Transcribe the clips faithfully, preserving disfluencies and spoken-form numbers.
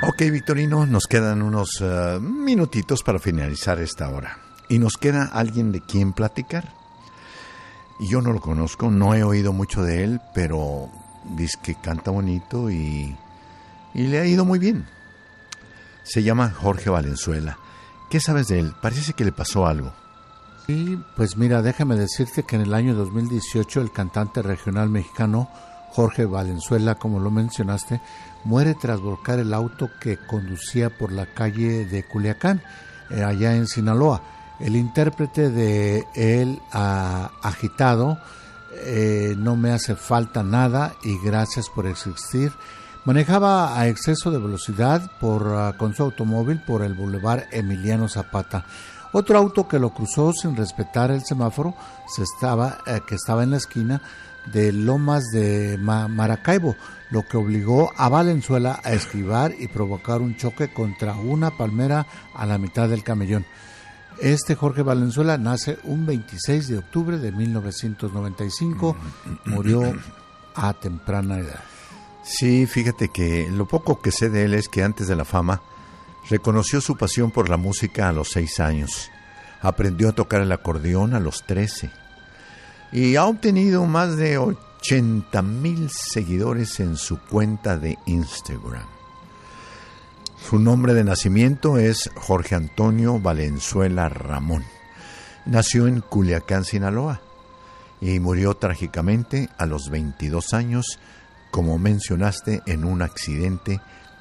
Ok, Victorino, nos quedan unos uh, minutitos para finalizar esta hora. Y nos queda alguien de quien platicar. Y yo no lo conozco, no he oído mucho de él, pero dice que canta bonito y, y le ha ido muy bien. Se llama Jorge Valenzuela. ¿Qué sabes de él? Parece que le pasó algo. Sí, pues mira, déjame decirte que en el año dos mil dieciocho el cantante regional mexicano Jorge Valenzuela, como lo mencionaste, muere tras volcar el auto que conducía por la calle de Culiacán, eh, allá en Sinaloa. El intérprete de El uh, Agitado, eh, No me hace falta nada y Gracias por existir, manejaba a exceso de velocidad por, uh, con su automóvil por el Boulevard Emiliano Zapata. Otro auto que lo cruzó sin respetar el semáforo se estaba, eh, que estaba en la esquina de Lomas de Ma- Maracaibo, lo que obligó a Valenzuela a esquivar y provocar un choque contra una palmera a la mitad del camellón. Este Jorge Valenzuela nace un veintiséis de octubre de mil novecientos noventa y cinco, murió a temprana edad. Sí, fíjate que lo poco que sé de él es que antes de la fama reconoció su pasión por la música a los seis años, aprendió a tocar el acordeón a los trece y ha obtenido más de ochenta mil seguidores en su cuenta de Instagram. Su nombre de nacimiento es Jorge Antonio Valenzuela Ramón. Nació en Culiacán, Sinaloa, y murió trágicamente a los veintidós años, como mencionaste, en un accidente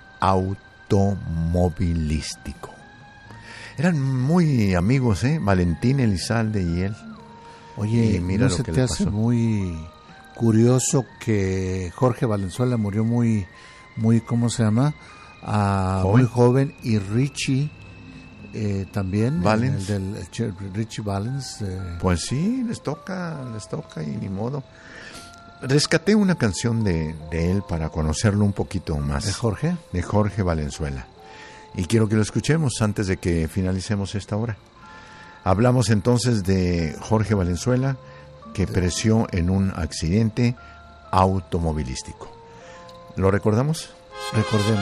automovilístico. Eran muy amigos, ¿eh? Valentín Elizalde y él. Oye, y mira ¿no lo se que te le hace pasó? muy curioso que Jorge Valenzuela murió muy, muy, ¿cómo se llama? Ah, ¿Joven? muy joven, y Richie eh, también, Valens. el del el Richie Valens. Eh. Pues sí, les toca, les toca y ni modo. Rescaté una canción de, de él para conocerlo un poquito más. ¿De Jorge? De Jorge Valenzuela. Y quiero que lo escuchemos antes de que finalicemos esta hora. Hablamos entonces de Jorge Valenzuela, que pereció en un accidente automovilístico. ¿Lo recordamos? Recordemos.